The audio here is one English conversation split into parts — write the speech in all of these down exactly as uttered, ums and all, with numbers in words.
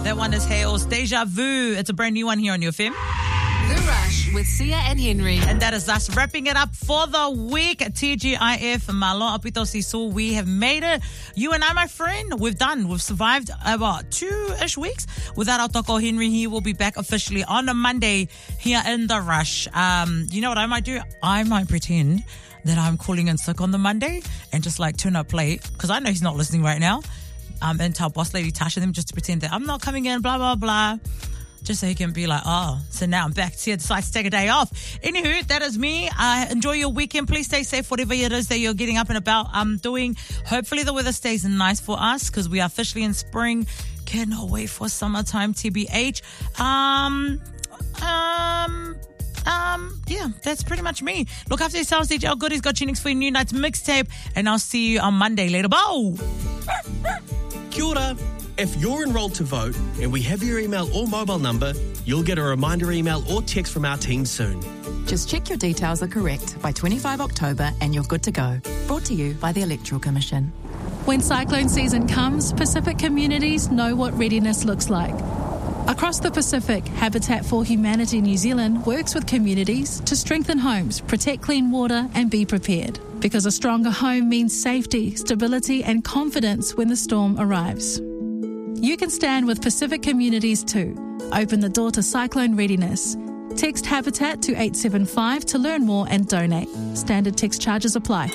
That one is Hales, Deja Vu. It's a brand new one here on your F M. The Rush with Sia and Henry. And that is us wrapping it up for the week. T G I F, Malo Apito Sisu. We have made it. You and I, my friend, we've done. We've survived about two-ish weeks without our Toko Henry. He will be back officially on a Monday here in The Rush. Um, you know what I might do? I might pretend that I'm calling in sick on the Monday and just like turn up late because I know he's not listening right now. Um, and tell boss lady Tasha them just to pretend that I'm not coming in, blah, blah, blah. Just so he can be like, oh, so now I'm back. Tia decides to take a day off. Anywho, that is me. Uh, enjoy your weekend. Please stay safe, whatever it is that you're getting up and about um, doing. Hopefully the weather stays nice for us because we are officially in spring. Cannot wait for summertime, T B H. Um, um... Um, yeah, that's pretty much me. Look after yourselves, D J L Goodies. Got tunings for your new night's mixtape, and I'll see you on Monday. Later, bow. Kia ora. If you're enrolled to vote and we have your email or mobile number, you'll get a reminder email or text from our team soon. Just check your details are correct by twenty-fifth of October and you're good to go. Brought to you by the Electoral Commission. When cyclone season comes, Pacific communities know what readiness looks like. Across the Pacific, Habitat for Humanity New Zealand works with communities to strengthen homes, protect clean water and be prepared. Because a stronger home means safety, stability and confidence when the storm arrives. You can stand with Pacific communities too. Open the door to cyclone readiness. Text Habitat to eight seven five to learn more and donate. Standard text charges apply.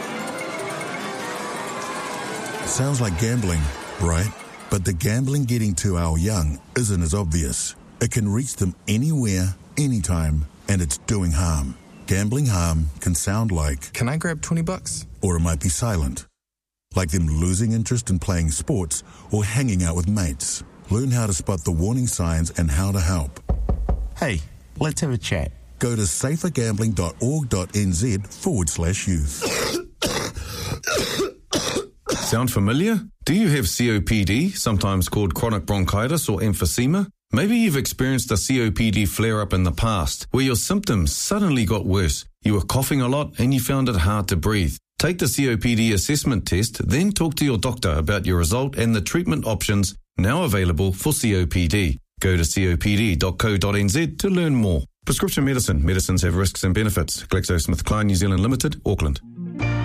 Sounds like gambling, right? But the gambling getting to our young isn't as obvious. It can reach them anywhere, anytime, and it's doing harm. Gambling harm can sound like, can I grab twenty bucks? Or it might be silent. Like them losing interest in playing sports or hanging out with mates. Learn how to spot the warning signs and how to help. Hey, let's have a chat. Go to safergambling.org.nz forward slash youth. Sound familiar? Do you have C O P D, sometimes called chronic bronchitis or emphysema? Maybe you've experienced a C O P D flare-up in the past, where your symptoms suddenly got worse. You were coughing a lot and you found it hard to breathe. Take the C O P D assessment test, then talk to your doctor about your result and the treatment options now available for C O P D. Go to copd dot co dot nz to learn more. Prescription medicine. Medicines have risks and benefits. GlaxoSmithKline New Zealand Limited, Auckland.